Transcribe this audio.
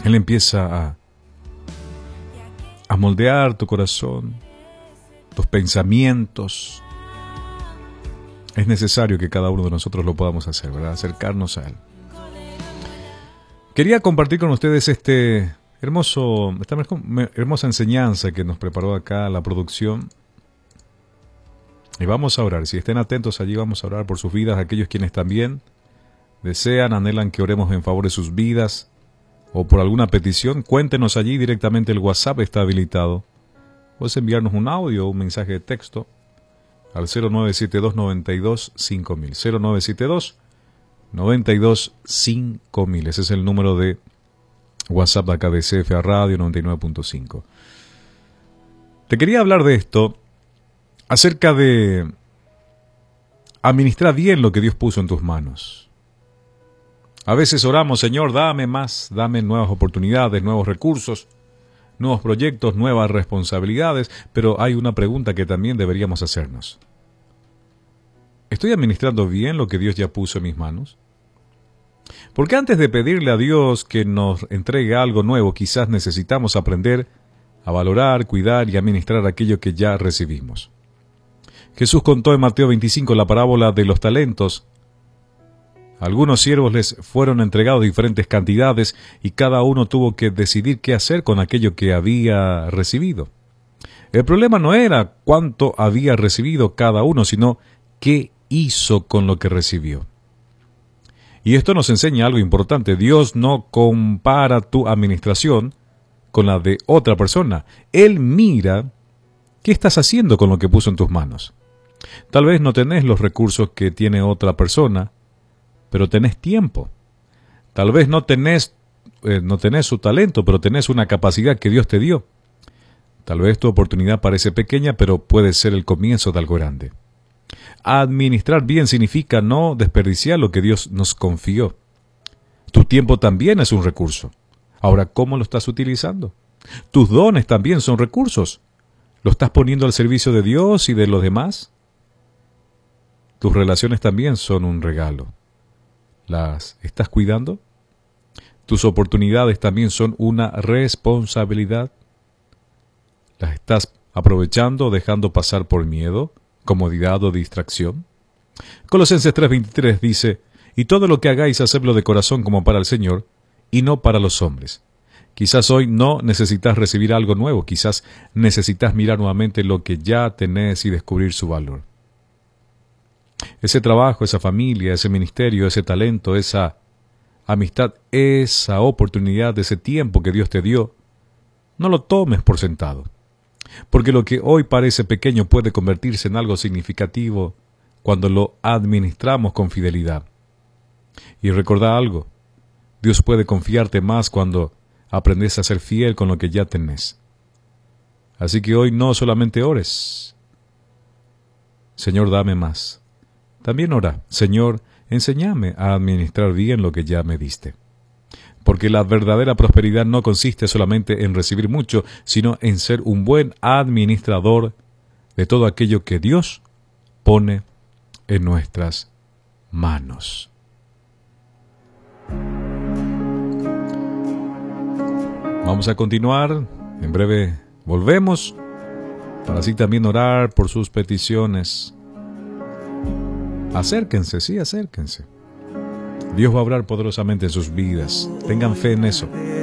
Él empieza a moldear tu corazón, tus pensamientos. Es necesario que cada uno de nosotros lo podamos hacer, ¿verdad? Acercarnos a Él. Quería compartir con ustedes esta hermosa enseñanza que nos preparó acá la producción. Y vamos a orar. Si estén atentos allí, vamos a orar por sus vidas, aquellos quienes también desean, anhelan que oremos en favor de sus vidas o por alguna petición. Cuéntenos allí directamente, el WhatsApp está habilitado. Puedes enviarnos un audio o un mensaje de texto al 0972-92-5000. 0972-92-5000. Ese es el número de WhatsApp de acá de CFA Radio 99.5. Te quería hablar de esto, acerca de administrar bien lo que Dios puso en tus manos. A veces oramos, Señor, dame más, dame nuevas oportunidades, nuevos recursos, nuevos proyectos, nuevas responsabilidades, pero hay una pregunta que también deberíamos hacernos. ¿Estoy administrando bien lo que Dios ya puso en mis manos? Porque antes de pedirle a Dios que nos entregue algo nuevo, quizás necesitamos aprender a valorar, cuidar y administrar aquello que ya recibimos. Jesús contó en Mateo 25 la parábola de los talentos. A algunos siervos les fueron entregados diferentes cantidades y cada uno tuvo que decidir qué hacer con aquello que había recibido. El problema no era cuánto había recibido cada uno, sino qué hizo con lo que recibió. Y esto nos enseña algo importante. Dios no compara tu administración con la de otra persona. Él mira qué estás haciendo con lo que puso en tus manos. Tal vez no tenés los recursos que tiene otra persona, pero tenés tiempo. Tal vez no tenés su talento, pero tenés una capacidad que Dios te dio. Tal vez tu oportunidad parece pequeña, pero puede ser el comienzo de algo grande. Administrar bien significa no desperdiciar lo que Dios nos confió. Tu tiempo también es un recurso. Ahora, ¿cómo lo estás utilizando? Tus dones también son recursos. ¿Lo estás poniendo al servicio de Dios y de los demás? Tus relaciones también son un regalo. ¿Las estás cuidando? Tus oportunidades también son una responsabilidad. ¿Las estás aprovechando o dejando pasar por miedo, comodidad o distracción? Colosenses 3:23 dice: y todo lo que hagáis, hacedlo de corazón como para el Señor y no para los hombres. Quizás hoy no necesitas recibir algo nuevo, quizás necesitas mirar nuevamente lo que ya tenés y descubrir su valor. Ese trabajo, esa familia, ese ministerio, ese talento, esa amistad, esa oportunidad, ese tiempo que Dios te dio, no lo tomes por sentado. Porque lo que hoy parece pequeño puede convertirse en algo significativo cuando lo administramos con fidelidad. Y recordá algo, Dios puede confiarte más cuando aprendes a ser fiel con lo que ya tenés. Así que hoy no solamente ores, Señor, dame más. También ora, Señor, enséñame a administrar bien lo que ya me diste. Porque la verdadera prosperidad no consiste solamente en recibir mucho, sino en ser un buen administrador de todo aquello que Dios pone en nuestras manos. Vamos a continuar, en breve volvemos, para así también orar por sus peticiones. Acérquense, sí, acérquense. Dios va a obrar poderosamente en sus vidas. Tengan fe en eso.